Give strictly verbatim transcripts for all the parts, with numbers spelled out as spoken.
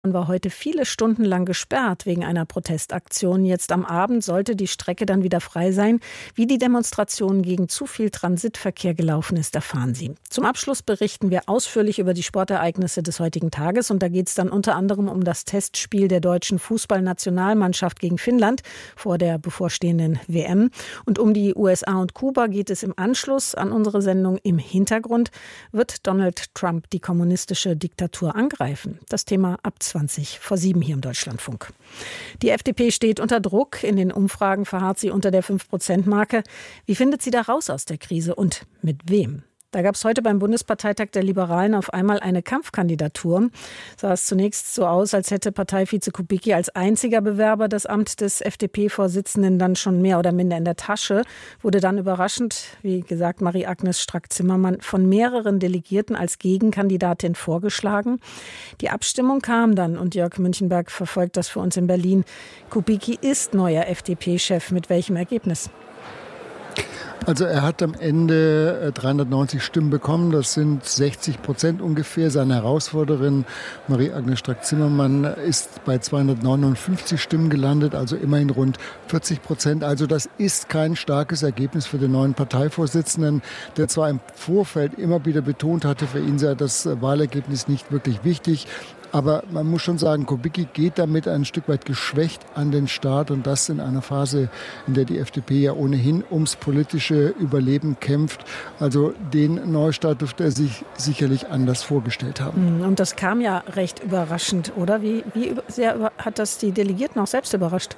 war heute viele Stunden lang gesperrt wegen einer Protestaktion. Jetzt am Abend sollte die Strecke dann wieder frei sein. Wie die Demonstration gegen zu viel Transitverkehr gelaufen ist, erfahren Sie. Zum Abschluss berichten wir ausführlich über die Sportereignisse des heutigen Tages. Und da geht es dann unter anderem um das Testspiel der deutschen Fußballnationalmannschaft gegen Finnland vor der bevorstehenden W M. Und um die U S A und Kuba geht es im Anschluss an unsere Sendung. Im Hintergrund wird Donald Trump die kommunistische Diktatur angreifen. Das Thema ab zwanzig vor sieben hier im Deutschlandfunk. Die F D P steht unter Druck. In den Umfragen verharrt sie unter der fünf Prozent Marke. Wie findet sie da raus aus der Krise und mit wem? Da gab es heute beim Bundesparteitag der Liberalen auf einmal eine Kampfkandidatur. Sah es zunächst so aus, als hätte Parteivize Kubicki als einziger Bewerber das Amt des F D P-Vorsitzenden dann schon mehr oder minder in der Tasche. Wurde dann überraschend, wie gesagt, Marie-Agnes Strack-Zimmermann von mehreren Delegierten als Gegenkandidatin vorgeschlagen. Die Abstimmung kam dann und Jörg Münchenberg verfolgt das für uns in Berlin. Kubicki ist neuer F D P-Chef. Mit welchem Ergebnis? Also er hat am Ende dreihundertneunzig Stimmen bekommen, das sind sechzig Prozent ungefähr. Seine Herausforderin Marie-Agnes Strack-Zimmermann ist bei zweihundertneunundfünfzig Stimmen gelandet, also immerhin rund vierzig Prozent. Also das ist kein starkes Ergebnis für den neuen Parteivorsitzenden, der zwar im Vorfeld immer wieder betont hatte, für ihn sei das Wahlergebnis nicht wirklich wichtig. Aber man muss schon sagen, Kubicki geht damit ein Stück weit geschwächt an den Start und das in einer Phase, in der die F D P ja ohnehin ums politische Überleben kämpft. Also den Neustart dürfte er sich sicherlich anders vorgestellt haben. Und das kam ja recht überraschend, oder? Wie, wie sehr hat das die Delegierten auch selbst überrascht?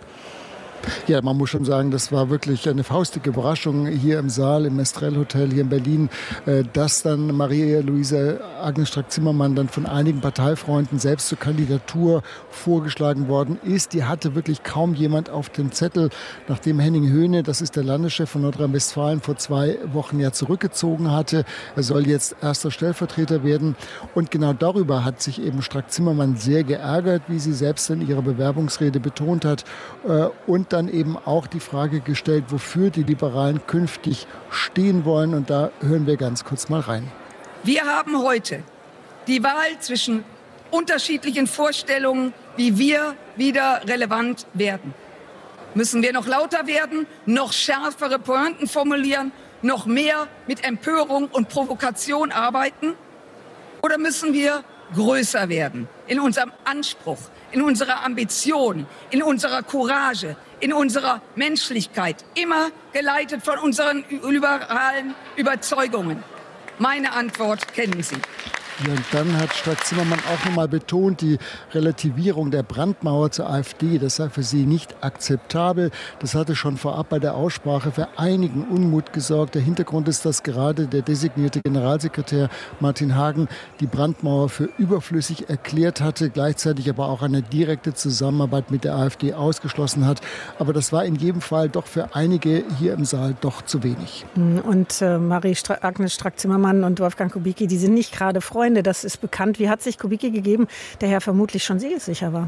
Ja, man muss schon sagen, das war wirklich eine faustige Überraschung hier im Saal, im Estrell Hotel hier in Berlin, dass dann Marie-Louise Agnes Strack-Zimmermann dann von einigen Parteifreunden selbst zur Kandidatur vorgeschlagen worden ist. Die hatte wirklich kaum jemand auf dem Zettel, nachdem Henning Höhne, das ist der Landeschef von Nordrhein-Westfalen, vor zwei Wochen ja zurückgezogen hatte. Er soll jetzt erster Stellvertreter werden. Und genau darüber hat sich eben Strack-Zimmermann sehr geärgert, wie sie selbst in ihrer Bewerbungsrede betont hat. Und dann eben auch die Frage gestellt, wofür die Liberalen künftig stehen wollen. Und da hören wir ganz kurz mal rein. Wir haben heute die Wahl zwischen unterschiedlichen Vorstellungen, wie wir wieder relevant werden. Müssen wir noch lauter werden, noch schärfere Pointen formulieren, noch mehr mit Empörung und Provokation arbeiten? Oder müssen wir größer werden in unserem Anspruch, in unserer Ambition, in unserer Courage, in unserer Menschlichkeit, immer geleitet von unseren liberalen Überzeugungen? Meine Antwort kennen Sie. Ja, und dann hat Strack-Zimmermann auch nochmal betont, die Relativierung der Brandmauer zur AfD, das sei für sie nicht akzeptabel. Das hatte schon vorab bei der Aussprache für einigen Unmut gesorgt. Der Hintergrund ist, dass gerade der designierte Generalsekretär Martin Hagen die Brandmauer für überflüssig erklärt hatte, gleichzeitig aber auch eine direkte Zusammenarbeit mit der AfD ausgeschlossen hat. Aber das war in jedem Fall doch für einige hier im Saal doch zu wenig. Und äh, Marie-Agnes Strack-Zimmermann und Wolfgang Kubicki, die sind nicht gerade Freunde. Das ist bekannt. Wie hat sich Kubicki gegeben, der ja vermutlich schon siegessicher war?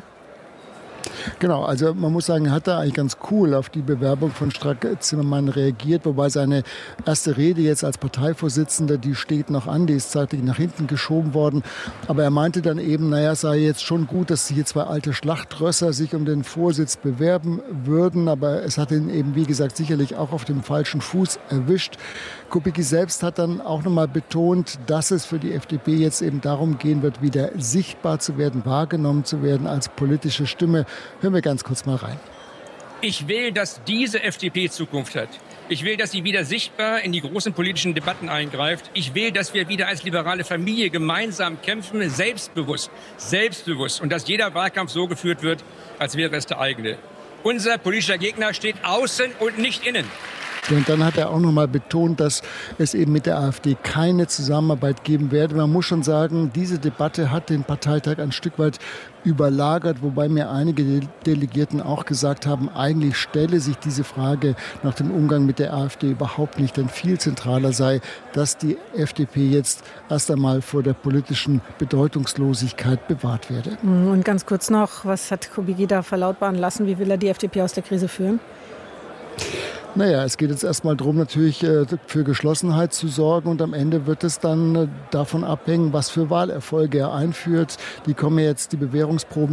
Genau, also man muss sagen, er hat da eigentlich ganz cool auf die Bewerbung von Strack-Zimmermann reagiert, wobei seine erste Rede jetzt als Parteivorsitzender, die steht noch an, die ist zeitlich nach hinten geschoben worden. Aber er meinte dann eben, naja, es sei jetzt schon gut, dass hier zwei alte Schlachtrösser sich um den Vorsitz bewerben würden, aber es hat ihn eben, wie gesagt, sicherlich auch auf dem falschen Fuß erwischt. Kubicki selbst hat dann auch nochmal betont, dass es für die F D P jetzt eben darum gehen wird, wieder sichtbar zu werden, wahrgenommen zu werden als politische Stimme. Hören wir ganz kurz mal rein. Ich will, dass diese F D P Zukunft hat. Ich will, dass sie wieder sichtbar in die großen politischen Debatten eingreift. Ich will, dass wir wieder als liberale Familie gemeinsam kämpfen, selbstbewusst, selbstbewusst. Und dass jeder Wahlkampf so geführt wird, als wäre es der eigene. Unser politischer Gegner steht außen und nicht innen. Und dann hat er auch noch mal betont, dass es eben mit der AfD keine Zusammenarbeit geben werde. Man muss schon sagen, diese Debatte hat den Parteitag ein Stück weit überlagert, wobei mir einige Delegierten auch gesagt haben, eigentlich stelle sich diese Frage nach dem Umgang mit der AfD überhaupt nicht, denn viel zentraler sei, dass die F D P jetzt erst einmal vor der politischen Bedeutungslosigkeit bewahrt werde. Und ganz kurz noch, was hat Kubicki da verlautbaren lassen? Wie will er die F D P aus der Krise führen? Naja, es geht jetzt erstmal darum, natürlich äh, für Geschlossenheit zu sorgen und am Ende wird es dann äh, davon abhängen, was für Wahlerfolge er einführt. Die kommen jetzt, die Bewährungsproben